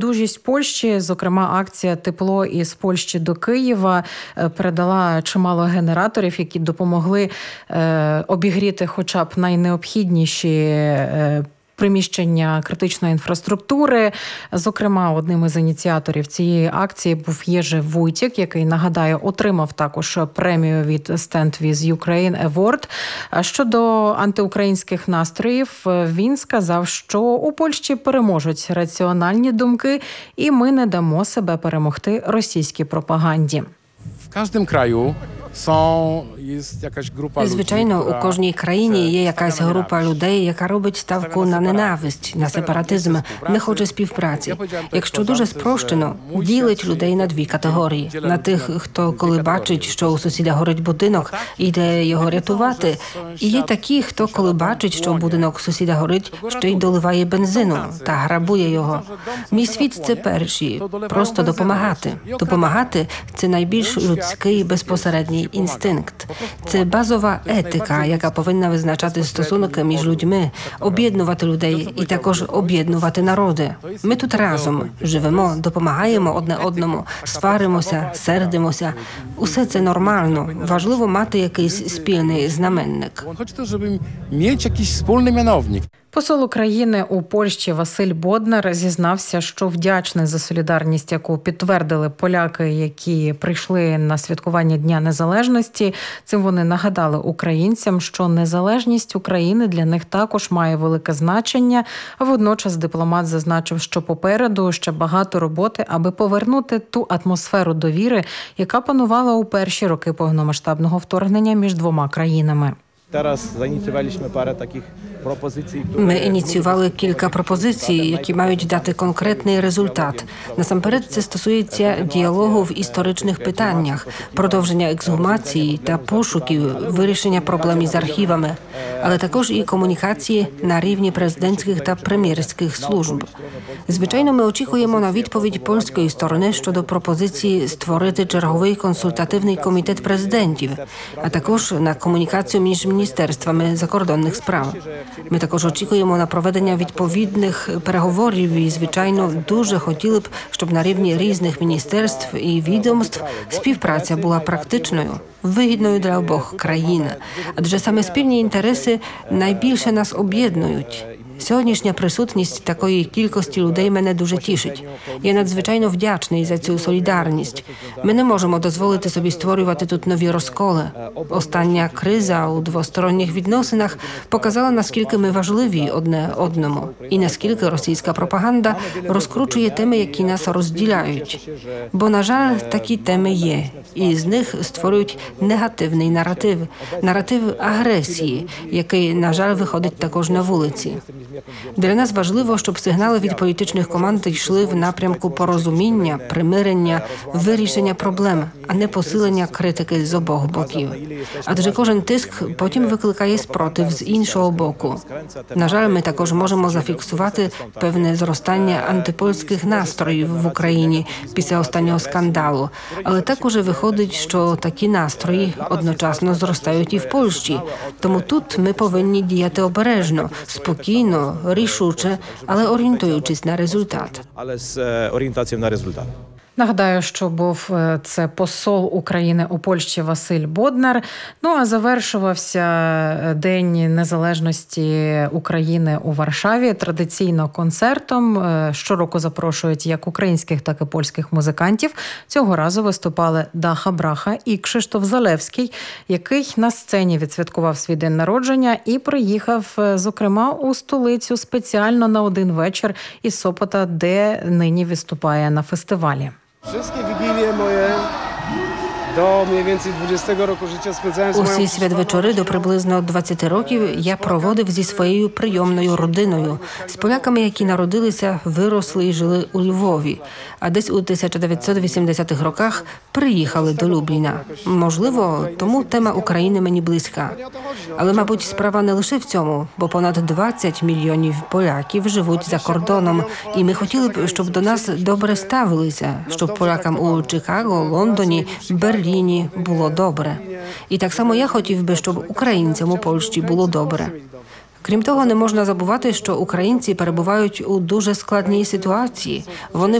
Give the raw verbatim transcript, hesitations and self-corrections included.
небайдужість Польщі, зокрема акція «Тепло із Польщі до Києва» передала чимало генераторів, які допомогли обігріти хоча б найнеобхідніші приміщення критичної інфраструктури. Зокрема, одним із ініціаторів цієї акції був Єжи Вуйтік, який, нагадаю, отримав також премію від Stand with Ukraine Award. Щодо антиукраїнських настроїв, він сказав, що у Польщі переможуть раціональні думки, і ми не дамо себе перемогти російській пропаганді. В кожному краю Są, jest jakaś grupa ludzi, Звичайно, у кожній країні є якась група людей, яка робить ставку на ненависть, на сепаратизм, не хоче співпраці. Якщо дуже спрощено, ділить людей на дві категорії. На тих, хто коли бачить, що у сусіда горить будинок, йде його рятувати. І є такі, хто коли бачить, що будинок сусіда горить, ще й доливає бензину та грабує його. Мій світ – це перші. Просто допомагати. Допомагати – це найбільш людський, безпосередній інстинкт. Це базова етика, яка повинна визначати стосунки між людьми, об'єднувати людей і також об'єднувати народи. Ми тут разом живемо, допомагаємо одне одному, сваримося, сердимося. Усе це нормально. Важливо мати якийсь спільний знаменник. Хочете, щоб мати якийсь спільний іменовник. Посол України у Польщі Василь Боднар зізнався, що вдячний за солідарність, яку підтвердили поляки, які прийшли на святкування Дня Незалежності. Цим вони нагадали українцям, що незалежність України для них також має велике значення. А водночас дипломат зазначив, що попереду ще багато роботи, аби повернути ту атмосферу довіри, яка панувала у перші роки повномасштабного вторгнення між двома країнами. Teraz zainicjowaliśmy parę takich propozycji, które... Ми ініціювали кілька пропозицій, які мають дати конкретний результат. Насамперед, це стосується діалогу в історичних питаннях, продовження ексгумації та пошуків, вирішення проблем із архівами, але також і комунікації на рівні президентських та прем'єрських служб. Звичайно, ми очікуємо на відповідь польської сторони щодо пропозиції створити черговий консультативний комітет президентів, а також на комунікацію між міністерствами закордонних справ. Ми також очікуємо на проведення відповідних переговорів і, звичайно, дуже хотіли б, щоб на рівні різних міністерств і відомств співпраця була практичною, вигідною для обох країн. Адже саме спільні інтереси найбільше нас об'єднують. Сьогоднішня присутність такої кількості людей мене дуже тішить. Я надзвичайно вдячний за цю солідарність. Ми не можемо дозволити собі створювати тут нові розколи. Остання криза у двосторонніх відносинах показала, наскільки ми важливі одне одному. І наскільки російська пропаганда розкручує теми, які нас розділяють. Бо, на жаль, такі теми є. І з них створюють негативний наратив. Наратив агресії, який, на жаль, виходить також на вулиці. Для нас важливо, щоб сигнали від політичних команд йшли в напрямку порозуміння, примирення, вирішення проблем, а не посилення критики з обох боків. Адже кожен тиск потім викликає спротив з іншого боку. На жаль, ми також можемо зафіксувати певне зростання антипольських настроїв в Україні після останнього скандалу. Але також виходить, що такі настрої одночасно зростають і в Польщі. Тому тут ми повинні діяти обережно, спокійно, рішуче, але орієнтуючись на результат. Але з орієнтацією на результат. Нагадаю, що був це посол України у Польщі Василь Боднар. Ну, а завершувався День Незалежності України у Варшаві традиційно концертом. Щороку запрошують як українських, так і польських музикантів. Цього разу виступали Даха Браха і Кшиштоф Залевський, який на сцені відсвяткував свій день народження і приїхав, зокрема, у столицю спеціально на один вечір із Сопота, де нині виступає на фестивалі. Wszystkie wigilie moje do mniej więcej dwudziestego roku życia spędzałem z moją... Усі святвечори до приблизно двадцяти років я проводив зі своєю прийомною родиною, з поляками, які народилися, виросли і жили у Львові, а десь у тисяча дев'ятсот вісімдесятих роках приїхали до Любліна. Можливо, тому тема України мені близька. Але, мабуть, справа не лише в цьому, бо понад двадцять мільйонів поляків живуть за кордоном, і ми хотіли б, щоб до нас добре ставилися, щоб полякам у Чикаго, Лондоні, Берліні було добре. І так само я хотів би, щоб українцям у Польщі було добре. Крім того, не можна забувати, що українці перебувають у дуже складній ситуації. Вони